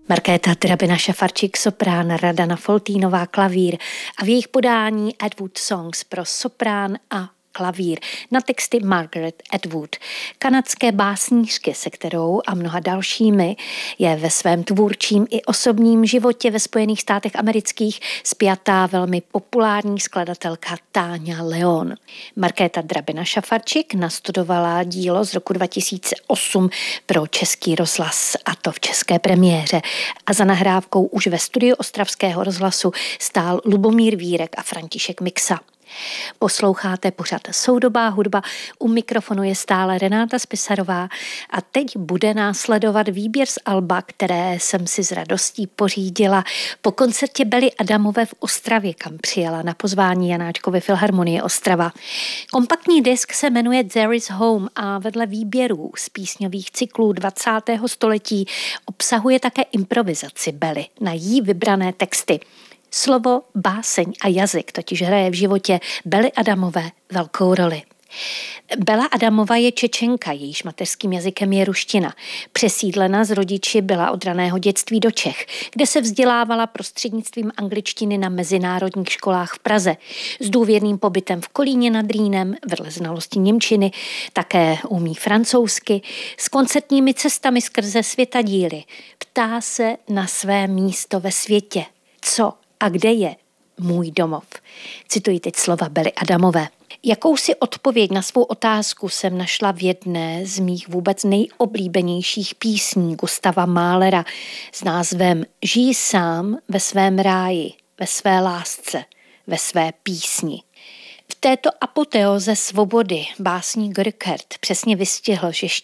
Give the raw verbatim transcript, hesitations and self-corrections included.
Markéta Drabina-Šafarčík soprán, Radana Foltýnová klavír a v jejich podání Atwood Songs pro soprán a klavír na texty Margaret Atwood, kanadské básnířky, se kterou a mnoha dalšími je ve svém tvůrčím i osobním životě ve Spojených státech amerických spjatá velmi populární skladatelka Táňa Leon. Markéta Drabina-Šafarčík nastudovala dílo z roku dva tisíce osm pro Český rozhlas, a to v české premiéře, a za nahrávkou už ve studiu Ostravského rozhlasu stál Lubomír Vírek a František Miksa. Posloucháte pořad Soudobá hudba, u mikrofonu je stále Renáta Spisarová a teď bude následovat výběr z alba, které jsem si s radostí pořídila po koncertě Belly Adamové v Ostravě, kam přijela na pozvání Janáčkovy filharmonie Ostrava. Kompaktní disk se jmenuje There is Home a vedle výběrů z písňových cyklů dvacátého století obsahuje také improvizaci Belly na jí vybrané texty. Slovo, báseň a jazyk totiž hraje v životě Belly Adamové velkou roli. Bela Adamová je Čečenka, jejíž mateřským jazykem je ruština. Přesídlena z rodiči byla od raného dětství do Čech, kde se vzdělávala prostřednictvím angličtiny na mezinárodních školách v Praze. S důvěrným pobytem v Kolíně nad Rýnem, vedle znalosti němčiny, také umí francouzsky, s koncertními cestami skrze světadíly. Ptá se na své místo ve světě. Co a kde je můj domov? Cituji teď slova Belly Adamové. Jakousi odpověď na svou otázku jsem našla v jedné z mých vůbec nejoblíbenějších písní Gustava Mahlera s názvem Žij sám ve svém ráji, ve své lásce, ve své písni. V této apoteóze svobody básník Rückert přesně vystihl, že